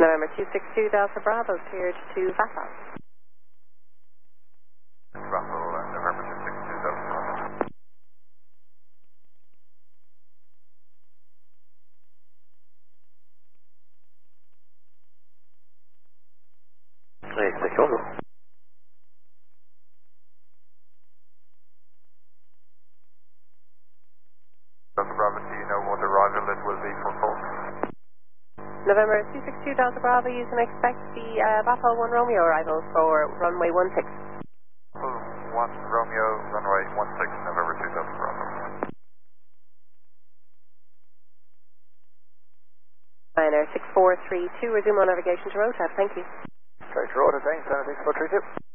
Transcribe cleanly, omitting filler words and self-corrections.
November 262 Delta Bravo, cleared to VAPA. Bravo, November 262 Delta Bravo. Station. Delta Bravo, do you know what arrival it will be for folks? November 262 Delta Bravo, you can expect the VAPA 1 Romeo arrival for runway 16. 1 Romeo, runway 16, November 2 Delta Bravo. Liner 6432, resume on navigation to ROTAP, thank you. Straight to Rota, thanks, 6432.